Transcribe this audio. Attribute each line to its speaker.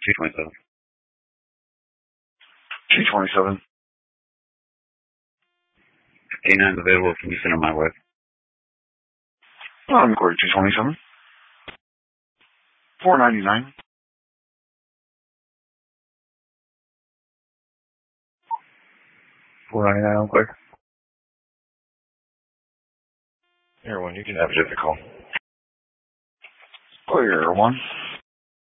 Speaker 1: 227.
Speaker 2: 227.
Speaker 1: A9's available. Can you send her my way?
Speaker 2: I'm Corey 227. 499.
Speaker 1: $4.99 on clear.
Speaker 2: Air 1, you can have a difficult call. Clear, Air 1.